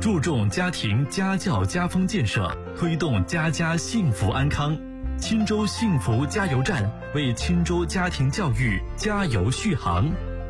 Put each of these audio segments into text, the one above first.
注重家庭家教家风建设，推动家家幸福安康。钦州幸福加油站为钦州家庭教育加油续航。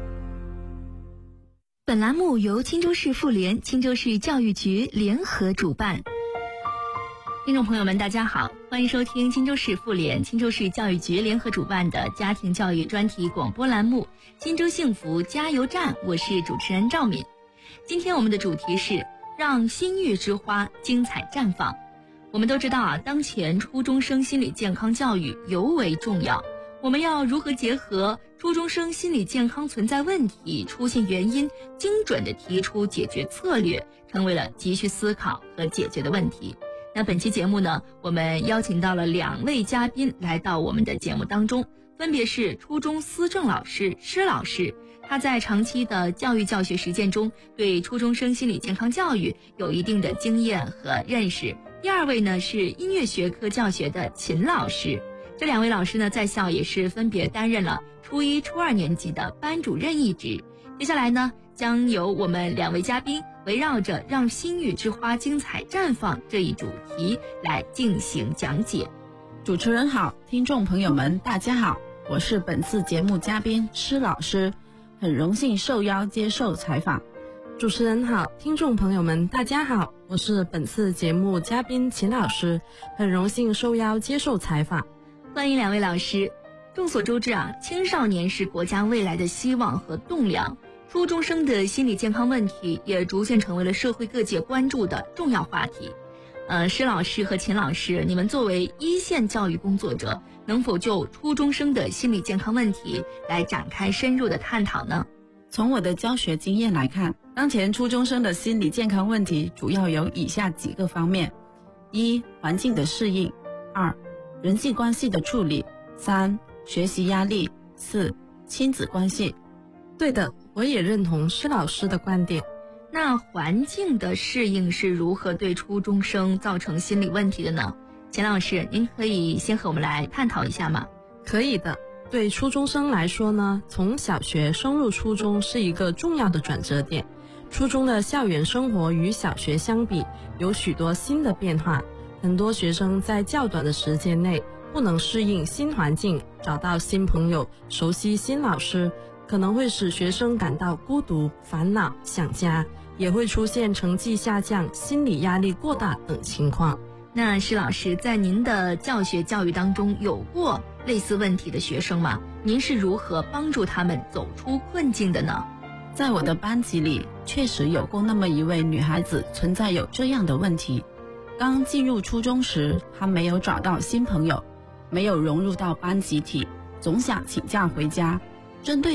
本栏目由钦州市妇联、钦州市教育局联合主办。听众朋友们，大家好，欢迎收听钦州市妇联、钦州市教育局联合主办的家庭教育专题广播栏目《钦州幸福加油站》，我是主持人赵敏。今天我们的主题是让心育之花精彩绽放。我们都知道当前初中生心理健康教育尤为重要。我们要如何结合初中生心理健康存在问题、出现原因，精准地提出解决策略，成为了急需思考和解决的问题。那本期节目呢，我们邀请到了2位嘉宾来到我们的节目当中，分别是初中思政老师施老师，他在长期的教育教学实践中，对初中生心理健康教育有一定的经验和认识。第2位呢是音乐学科教学的秦老师。这2位老师呢，在校也是分别担任了初1、初2年级的班主任一职。接下来呢，将由我们2位嘉宾围绕着让心育之花精彩绽放这一主题来进行讲解。 主持人好，听众朋友们大家好，我是本次节目嘉宾施老师，很荣幸受邀接受采访。 主持人好，听众朋友们大家好，我是本次节目嘉宾秦老师，很荣幸受邀接受采访。 欢迎2位老师。众所周知青少年是国家未来的希望和栋梁，初中生的心理健康问题也逐渐成为了社会各界关注的重要话题。施老师和秦老师，你们作为一线教育工作者，能否就初中生的心理健康问题来展开深入的探讨呢？ 从我的教学经验来看，当前初中生的心理健康问题主要有以下几个方面：1、环境的适应； 2、人际关系的处理； 3、学习压力； 4、亲子关系。 对的，我也认同施老师的观点。 那环境的适应是如何对初中生造成心理问题的呢？秦老师，您可以先和我们来探讨一下吗？ 可以的。对初中生来说呢，从小学升入初中是一个重要的转折点。初中的校园生活与小学相比，有许多新的变化，很多学生在较短的时间内不能适应新环境，找到新朋友，熟悉新老师，可能会使学生感到孤独、烦恼、想家，也会出现成绩下降、心理压力过大等情况。 那施老师，在您的教学教育当中有过类似问题的学生吗？您是如何帮助他们走出困境的呢？ 在我的班级里，确实有过那么一位女孩子存在有这样的问题。刚进入初中时，她没有找到新朋友，没有融入到班集体，总想请假回家。针对